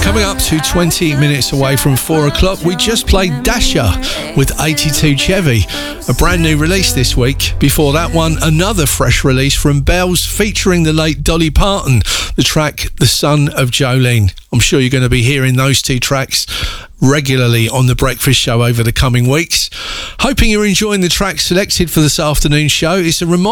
Coming up to 20 minutes away from 4 o'clock, we just played Dasher with 82 Chevy, a brand new release this week. Before that one, another fresh release from Bells featuring the late Dolly Parton, the track The Son of Jolene. I'm sure you're going to be hearing those two tracks regularly on The Breakfast Show over the coming weeks. Hoping you're enjoying the tracks selected for this afternoon's show. It's a reminder